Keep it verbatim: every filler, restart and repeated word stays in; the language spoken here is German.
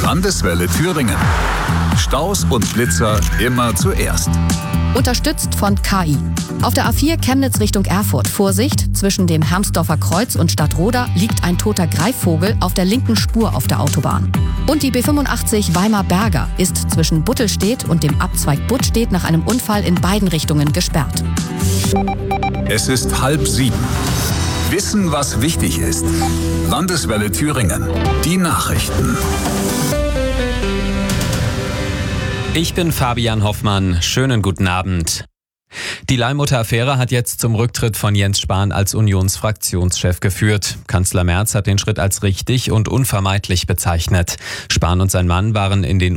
Landeswelle Thüringen. Staus und Blitzer immer zuerst. Unterstützt von K I. Auf der A vier Chemnitz Richtung Erfurt. Vorsicht, zwischen dem Hermsdorfer Kreuz und Stadtroda liegt ein toter Greifvogel auf der linken Spur auf der Autobahn. Und die B fünfundachtzig Weimar-Berger ist zwischen Buttelstedt und dem Abzweig Buttstedt nach einem Unfall in beiden Richtungen gesperrt. Es ist halb sieben. Wissen, was wichtig ist. Landeswelle Thüringen. Die Nachrichten. Ich bin Fabian Hoffmann. Schönen guten Abend. Die Leihmutter-Affäre hat jetzt zum Rücktritt von Jens Spahn als Unionsfraktionschef geführt. Kanzler Merz hat den Schritt als richtig und unvermeidlich bezeichnet. Spahn und sein Mann waren in den